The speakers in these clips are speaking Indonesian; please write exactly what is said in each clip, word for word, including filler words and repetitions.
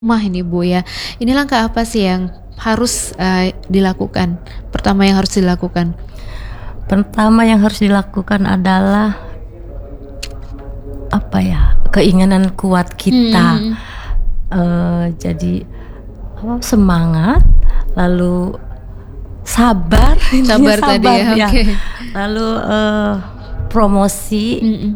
Rumah ini Bu ya. Ini langkah apa sih yang harus uh, dilakukan? Pertama yang harus dilakukan. Pertama yang harus dilakukan adalah apa ya? Keinginan kuat kita. Hmm. Uh, jadi apa, semangat, lalu sabar, Sabar, sabar tadi ya. ya. Oke. Lalu uh, promosi. Mm-mm.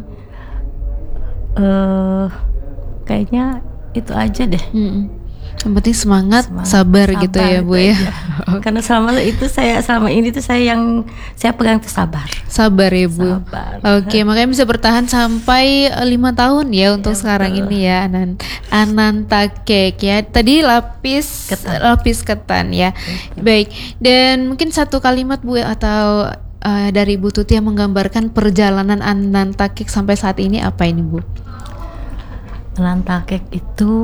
Uh, kayaknya itu aja deh. Mm-mm. Yang penting semangat, Semangat, sabar, gitu ya Bu ya. Karena selama itu saya selama ini tuh saya yang saya pegang tuh sabar. Sabar ya Bu. Sabar. Oke, makanya bisa bertahan sampai eh, lima tahun ya untuk Ya, sekarang betul. ini ya, Anan Ananta Cake ya. Tadi lapis Ketan. lapis ketan ya. Baik. Dan mungkin satu kalimat Bu atau eh, dari Bu Tuti yang menggambarkan perjalanan Ananta Cake sampai saat ini apa ini Bu? Ananta Cake itu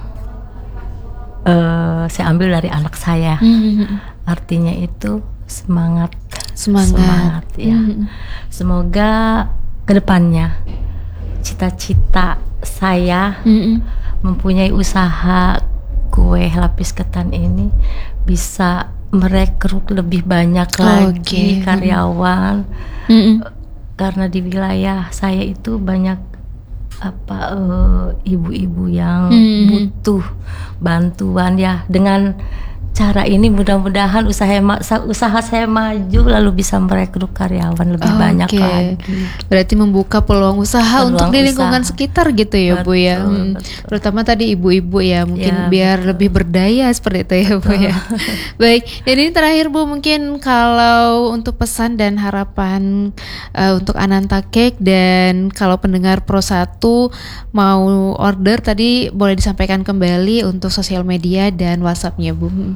uh, saya ambil dari anak saya. Hmm. Artinya itu semangat, Semangat. ya. Hmm. Semoga kedepannya cita-cita saya Hmm. mempunyai usaha kue lapis ketan ini bisa merekrut lebih banyak Oke. lagi karyawan. Hmm. Karena di wilayah saya itu banyak apa eh, ibu-ibu yang Hmm. butuh bantuan ya. Dengan cara ini mudah-mudahan usaha ma- usaha saya maju lalu bisa merekrut karyawan lebih banyak Oke. lagi. Berarti membuka peluang usaha Peluang untuk di lingkungan usaha. sekitar gitu ya Bu ya. Betul, Hmm. betul. Terutama tadi ibu-ibu ya, mungkin Ya, biar betul. lebih berdaya seperti itu ya Bu ya. Baik, dan ini terakhir Bu, mungkin kalau untuk pesan dan harapan uh, untuk Ananta Cake, dan kalau pendengar Pro satu mau order tadi boleh disampaikan kembali untuk sosial media dan WhatsApp-nya Bu. Hmm.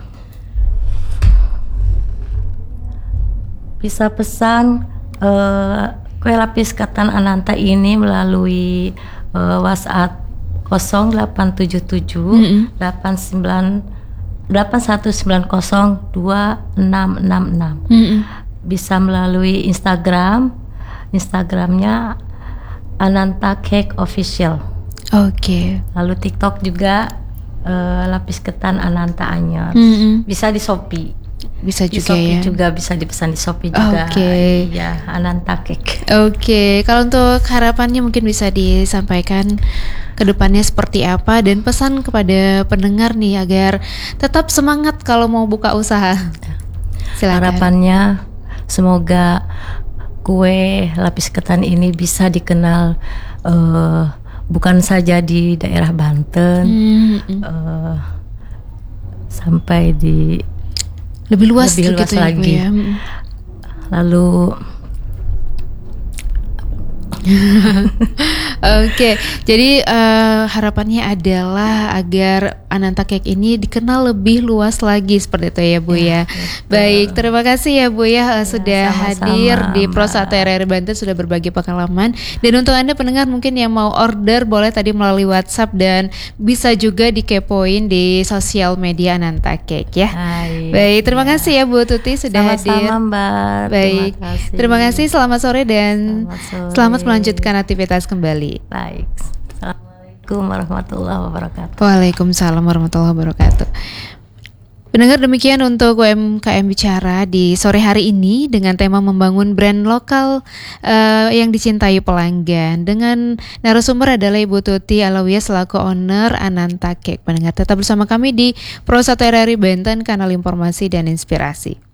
Bisa pesan eh, kue lapis ketan Ananta ini melalui eh, WhatsApp nol delapan tujuh tujuh Mm-mm. delapan sembilan delapan satu sembilan nol dua enam enam enam. Hmm. Bisa melalui Instagram, Instagramnya Ananta Cake Official. Oke. Lalu TikTok juga eh, lapis ketan Ananta Anyer. Hmm. Bisa di Shopee. Bisa Di juga Shopee ya. juga bisa dipesan di Shopee juga. Oke. Iya, Ananta Cake. Oke, kalau untuk harapannya mungkin bisa disampaikan ke depannya seperti apa, dan pesan kepada pendengar nih agar tetap semangat kalau mau buka usaha. Silakan. Harapannya semoga kue lapis ketan ini bisa dikenal eh, bukan saja di daerah Banten, Hmm, hmm. eh, sampai di Lebih luas lebih gitu luas ya, Bu lagi. ya. Hmm. Lalu Oke, jadi eh, harapannya adalah agar Ananta Cake ini dikenal lebih luas lagi seperti itu ya Bu ya. Baik, terima kasih ya Bu ya, eh, sudah sama-sama, hadir di Pro Mbak. satu R R Banten, sudah berbagi pengalaman. Dan untuk Anda pendengar mungkin yang mau order boleh tadi melalui WhatsApp, dan bisa juga dikepoin di sosial media Ananta Cake ya. Hai. Baik, terima Ya. kasih ya Bu Tuti sudah hadir. Sama-sama Mbak. Baik, Terima kasih. terima kasih. Selamat sore dan Selamat sore. selamat melanjutkan aktivitas kembali. Baik. Assalamualaikum warahmatullahi wabarakatuh. Waalaikumsalam warahmatullahi wabarakatuh. Pendengar, demikian untuk U M K M Bicara di sore hari ini dengan tema membangun brand lokal eh, yang dicintai pelanggan. Dengan narasumber adalah Ibu Tuti Alawiyah selaku owner Ananta Cake. Pendengar tetap bersama kami di Pro satu R R I Banten, kanal informasi dan inspirasi.